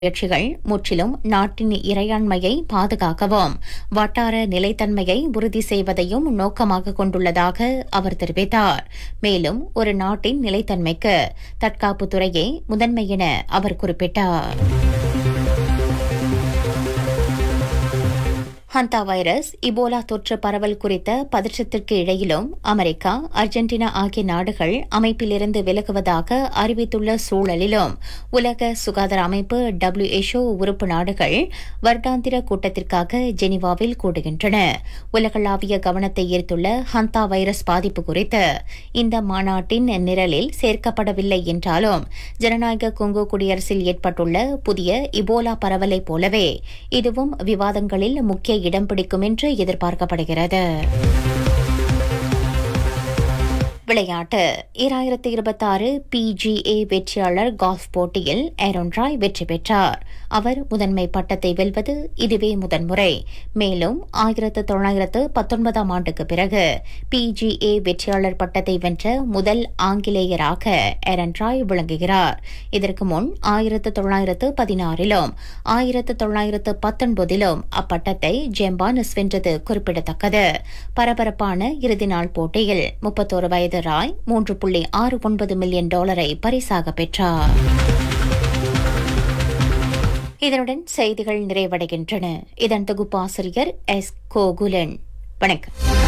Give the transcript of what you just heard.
முயற்சிகள் முற்றிலும் நாட்டின் இறையாண்மையை பாதுகாக்கவும் வட்டார நிலைத்தன்மையை உறுதி செய்வதையும் நோக்கமாக கொண்டுள்ளதாக அவர் தெரிவித்தார். மேலும் ஒரு நாட்டின் நிலைத்தன்மைக்கு தற்காப்புத் துறையே முதன்மை என அவர் குறிப்பிட்டார். ஹந்தா வைரஸ் இபோலா தொற்று பரவல் குறித்த பதற்றத்திற்கு இடையிலும் அமெரிக்கா, அர்ஜென்டினா ஆகிய நாடுகள் அமைப்பிலிருந்து விலகுவதாக அறிவித்துள்ள சூழலிலும் உலக சுகாதார அமைப்பு WHO உறுப்பு நாடுகள் வருடாந்திர கூட்டத்திற்காக ஜெனீவாவில் கூடுகின்றன. உலகளாவிய கவனத்தை ஈர்த்துள்ள ஹந்தா வைரஸ் பாதிப்பு குறித்து இந்த மாநாட்டின் நிரலில் சேர்க்கப்படவில்லை என்றாலும் ஜனநாயக கொங்கோ குடியரசில் ஏற்பட்டுள்ள புதிய இபோலா பரவலைப் போலவே இதுவும் விவாதங்களில் முக்கிய இடம் பிடிக்கும் என்று எதிர்பார்க்கப்படுகிறது. விளையாட்டு 2026 PGA வெற்றியாளர் கால்ஃப் போட்டியில் ஆரோன் ராய் வெற்றி பெற்றார். அவர் முதன்மை பட்டத்தை வெல்வது இதுவே முதன்முறை. மேலும் 1919 ஆண்டுக்கு பிறகு PGA வெற்றியாளர் பட்டத்தை வென்ற முதல் ஆங்கிலேயராக ஆரோன் ராய் விளங்குகிறார். இதற்கு முன் 1916லும் 1919லும் அப்பட்டத்தை ஜெம்பானஸ் வென்றது குறிப்பிடத்தக்கது. பரபரப்பான இறுதி நாள் போட்டியில் 31 வயது ராய் $3.69 மில்லியன் பரிசாக பெற்றார். இதனுடன் செய்திகள் நிறைவடைகின்றன. இதன் தொகுப்பாசிரியர் S. கோகுலன். வணக்கம்.